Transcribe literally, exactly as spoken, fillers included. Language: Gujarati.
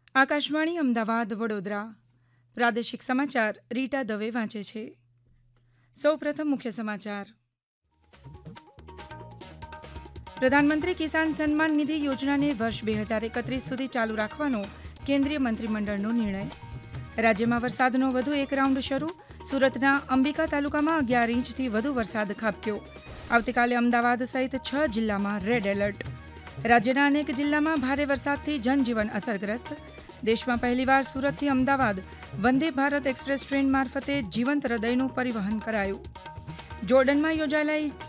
આકાશવાણી અમદાવાદ વડોદરા પ્રાદેશિક સમાચાર રીટા દવે વાંચે છે. સૌપ્રથમ મુખ્ય સમાચાર. પ્રધાનમંત્રી કિસાન સન્માન નિધિ યોજનાને વર્ષ બે હજાર એકત્રીસ સુધી ચાલુ રાખવાનો કેન્દ્રીય મંત્રીમંડળનો નિર્ણય. રાજ્યમાં વરસાદનો વધુ એક રાઉન્ડ શરૂ. સુરતના અંબિકા તાલુકામાં અગિયાર ઇંચથી વધુ વરસાદ ખાબક્યો. આવતીકાલે અમદાવાદ સહિત છ જિલ્લામાં રેડ એલર્ટ. રાજ્યના અનેક જિલ્લામાં ભારે વરસાદથી જનજીવન અસરગ્રસ્ત. દેશમાં પહેલીવાર સુરતથી અમદાવાદ વંદે ભારત એક્સપ્રેસ ટ્રેન મારફતે જીવંત હૃદયનું પરિવહન કરાયું. જોર્ડનમાં યોજાયેલા